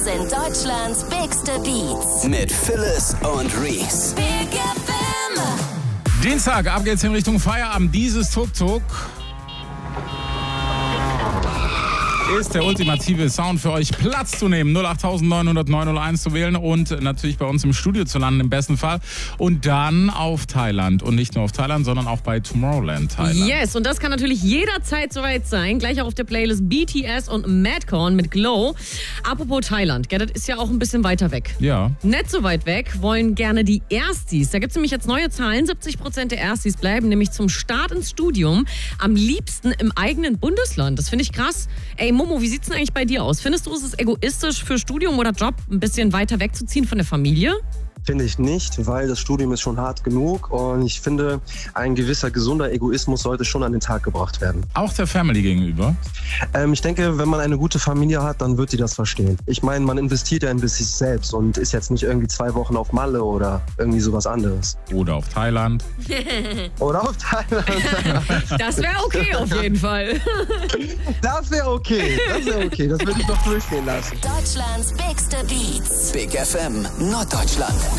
sind Deutschlands bigste Beats. Mit Phyllis und Reese. Big FM. Dienstag, ab geht's in Richtung Feierabend. Dieses Tuk-Tuk ist der ultimative Sound für euch, Platz zu nehmen, 08900 901 zu wählen und natürlich bei uns im Studio zu landen im besten Fall und dann auf Thailand und nicht nur auf Thailand, sondern auch bei Tomorrowland Thailand. Yes, und das kann natürlich jederzeit soweit sein, gleich auch auf der Playlist BTS und Madcon mit Glow. Apropos Thailand, das ist ja auch ein bisschen weiter weg. Ja. Nicht so weit weg wollen gerne die Erstis. Da gibt es nämlich jetzt neue Zahlen. 70% der Erstis bleiben nämlich zum Start ins Studium am liebsten im eigenen Bundesland. Das finde ich krass. Ey, Momo, wie sieht's denn eigentlich bei dir aus? Findest du, ist es egoistisch für Studium oder Job ein bisschen weiter wegzuziehen von der Familie? Finde ich nicht, weil das Studium ist schon hart genug und ich finde, ein gewisser gesunder Egoismus sollte schon an den Tag gebracht werden. Auch der Family gegenüber? Ich denke, wenn man eine gute Familie hat, dann wird die das verstehen. Ich meine, man investiert ja in sich selbst und ist jetzt nicht irgendwie 2 Wochen auf Malle oder irgendwie sowas anderes. Oder auf Thailand? Oder auf Thailand. Das wäre okay auf jeden Fall. Das wäre okay, das würde ich doch durchgehen lassen. Deutschlands bigste Beats. Big FM Norddeutschland.